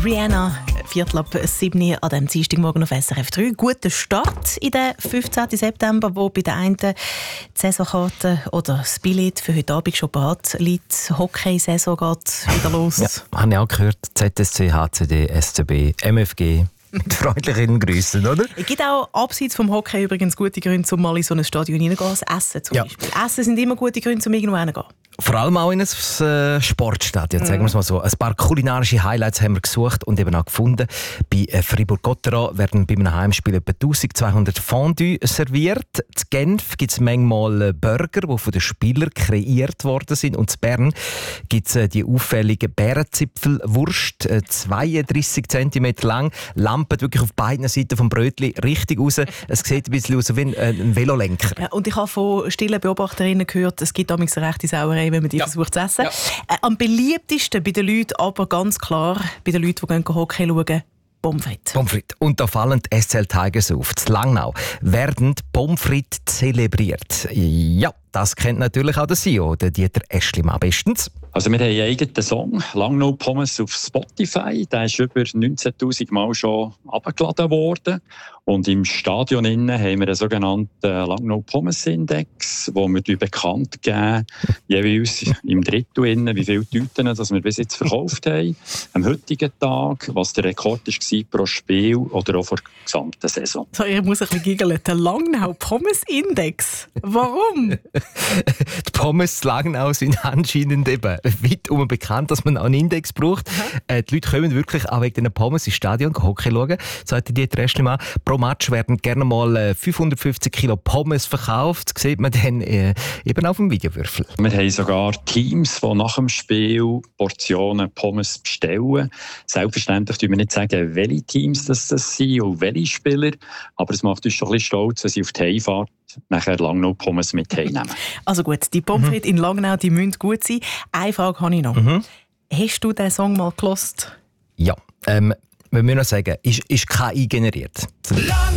Rihanna, 6:15 an diesem Dienstagmorgen auf SRF 3. Guter Start in den 15. September, wo bei den einen die Saisonkarte oder das Billett für heute Abend schon bereit liegt. Hockey-Saison geht wieder los. Ja, habe ich auch gehört. ZSC, HCD, SCB, MFG. Mit freundlichen Grüßen, oder? Es gibt auch abseits vom Hockey übrigens gute Gründe, um mal in so ein Stadion hineingehen. Das Essen zum Beispiel. Essen sind immer gute Gründe, um irgendwo hinzugehen. Vor allem auch in ein Sportstadion, sagen wir es mal so. Ein paar kulinarische Highlights haben wir gesucht und eben auch gefunden. Bei Fribourg-Gotteron werden bei einem Heimspiel etwa 1200 Fondue serviert. In Genf gibt es manchmal Burger, die von den Spielern kreiert worden sind. Und in Bern gibt es die auffällige Bärenzipfelwurst, 32 cm lang, lampert wirklich auf beiden Seiten vom Brötchen richtig raus. Es sieht ein bisschen aus wie ein Velolenker. Ja, und ich habe von stillen Beobachterinnen gehört, es gibt damals eine rechte Sauerei, wenn man die versucht zu essen. Ja. Am beliebtesten bei den Leuten, aber ganz klar bei den Leuten, die Hockey schauen, Pommes frites. Pommes frites. Und da fallen die SCL Tigers auf. In Langnau werden die Pommes frites zelebriert. Ja, das kennt natürlich auch der CEO, der Dieter Eschlimann, bestens. Also wir haben einen eigenen Song, Langnau Pommes, auf Spotify. Der ist über 19'000 Mal schon abgeladen worden. Und im Stadion innen haben wir einen sogenannten Langnau Pommes Index, wo wir bekannt geben, jeweils im Drittel innen, wie viele Tüten dass wir bis jetzt verkauft haben. Am heutigen Tag, was der Rekord war pro Spiel oder auch vor der gesamten Saison. So, ich muss ein bisschen giggeln. Der Langnau Pommes Index. Warum? Die Pommes Langnau sind anscheinend eben weit bekannt, dass man einen Index braucht. Die Leute kommen wirklich auch wegen diesen Pommes ins Stadion Hockey schauen. Sagt Dieter Eschlimann, pro Match werden gerne mal 550 Kilo Pommes verkauft. Das sieht man dann eben auf dem Videowürfel. Wir haben sogar Teams, die nach dem Spiel Portionen Pommes bestellen. Selbstverständlich können wir nicht sagen, welche Teams das sind und welche Spieler. Aber es macht uns schon ein bisschen stolz, wenn sie auf die Heimfahrt nachher Langnau Pommes mit heimnehmen. Also gut, die Pommes frites in Langnau, die müssen gut sein. Eine Frage habe ich noch. Hast du diesen Song mal gehört? Ja, wir müssen noch sagen, ist KI generiert.